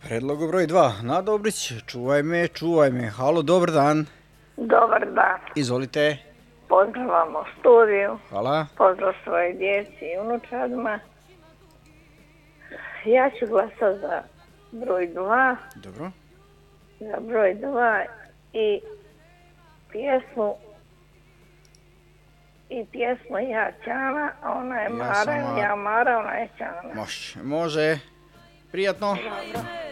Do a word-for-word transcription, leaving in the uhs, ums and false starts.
Predlog broj dva. Nada Obrić, čuvaj me, čuvaj me. Halo, dobar dan. Dobar dan. Izvolite. Pozdravamo studiju. Hvala. Pozdrav svoje djeci i unučadima. Ja ću glasati za broj dva. Dobro. Za broj dva i pjesmu i pjesmu Ja Ćana, a ona je Ja Mara, sam Mara. ja Mara, ona je Ćana. Može, može. Prijatno. Dobro.